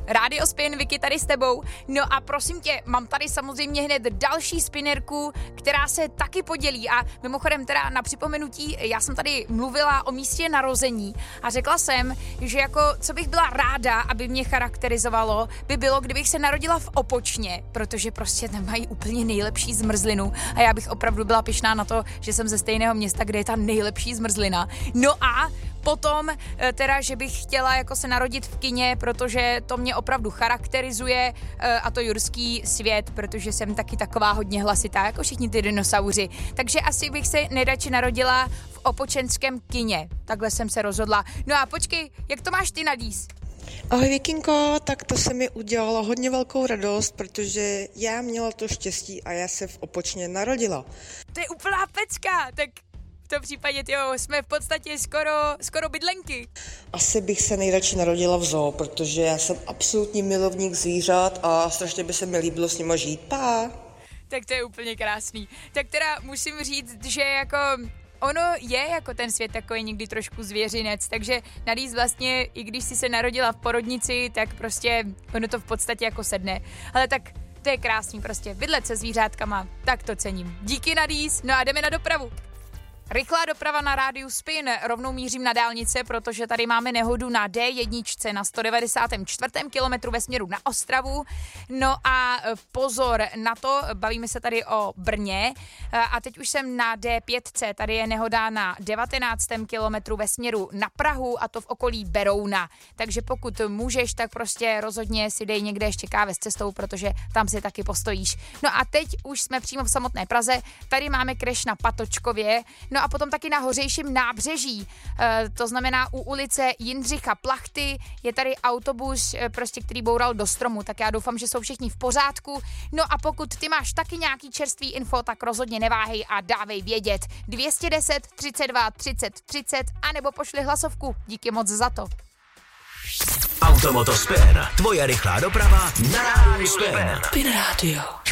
Radio Spin, Vicky tady s tebou. No a prosím tě, mám tady samozřejmě hned další spinerku, která se taky podělí a mimochodem teda na připomenutí, já jsem tady mluvila o místě narození a řekla jsem, že jako co bych byla ráda, aby mě charakterizovalo, by bylo, kdybych se narodila v Opočně, protože prostě tam mají úplně nejlepší zmrzlinu a já bych opravdu byla pyšná na to, že jsem ze stejného města, kde je ta nejlepší zmrzlina. No a potom teda, že bych chtěla jako se narodit v kině, protože to mě opravdu charakterizuje a to jurský svět, protože jsem taky taková hodně hlasitá, jako všichni ty dinosauři. Takže asi bych se nejradši narodila v opočenském kině. Takhle jsem se rozhodla. No a počkej, jak to máš ty, Nadís? Ahoj Vikinko, tak to se mi udělalo hodně velkou radost, protože já měla to štěstí a já se v Opočně narodila. To je úplná pecka, tak v tom případě, jsme v podstatě skoro bydlenky. Asi bych se nejradši narodila v zoo, protože já jsem absolutní milovník zvířat a strašně by se mi líbilo s nima žít. Pa! Tak to je úplně krásný. Tak teda musím říct, že jako ono je jako ten svět takový někdy trošku zvěřinec, takže Nadís vlastně, i když si se narodila v porodnici, tak prostě ono to v podstatě jako sedne. Ale tak to je krásný prostě, bydlet se zvířátkama, tak to cením. Díky, Nadís, no a jdeme na dopravu. Rychlá doprava na rádiu Spin, rovnou mířím na dálnice, protože tady máme nehodu na D1 na 194. kilometru ve směru na Ostravu. No a pozor na to, bavíme se tady o Brně a teď už jsem na D5, tady je nehoda na 19. kilometru ve směru na Prahu a to v okolí Berouna. Takže pokud můžeš, tak prostě rozhodně si dej někde ještě káve s cestou, protože tam si taky postojíš. No a teď už jsme přímo v samotné Praze, tady máme crash na Patočkově. No a potom taky na Hořejším nábřeží, to znamená u ulice Jindřicha Plachty, je tady autobus, prostě, který boural do stromu, tak já doufám, že jsou všichni v pořádku. No a pokud ty máš taky nějaký čerstvý info, tak rozhodně neváhej a dávej vědět. 210 32 30 30 anebo pošli hlasovku. Díky moc za to. Automoto Spin, tvoje rychlá doprava na rádiu Spin. Spin Radio.